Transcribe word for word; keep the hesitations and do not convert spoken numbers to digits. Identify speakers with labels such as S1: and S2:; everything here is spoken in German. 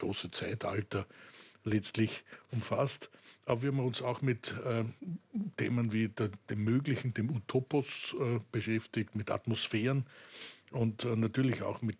S1: große Zeitalter letztlich umfasst. Aber wir haben uns auch mit äh, Themen wie der, dem Möglichen, dem Utopos äh, beschäftigt, mit Atmosphären und äh, natürlich auch mit